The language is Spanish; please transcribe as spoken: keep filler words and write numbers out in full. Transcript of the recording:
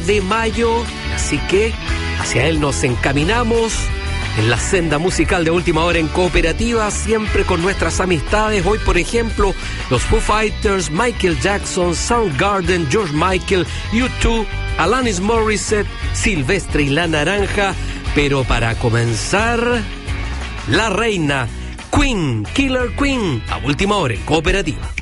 de mayo, así que hacia él nos encaminamos en la senda musical de Última Hora en Cooperativa, siempre con nuestras amistades. Hoy, por ejemplo, los Foo Fighters, Michael Jackson, Soundgarden, George Michael, U dos, Alanis Morissette, Silvestre y La Naranja. Pero para comenzar, la reina, Queen, Killer Queen, a Última Hora en Cooperativa.